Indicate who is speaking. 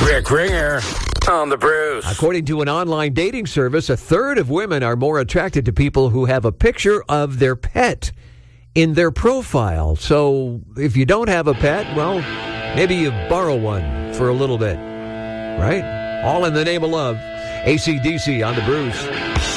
Speaker 1: Rick Ringer on the Bruce.
Speaker 2: According to an online dating service, a third of women are more attracted to people who have a picture of their pet in their profile. So if you don't have a pet, well, maybe you borrow one for a little bit, right? All in the name of love. AC/DC on the Bruce.